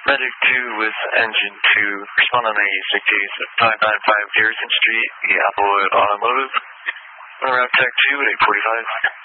Medic 2 with engine 2, respond on a 68595 Garrison Street, the Applewood Automotive. Route Tech 2 at 845.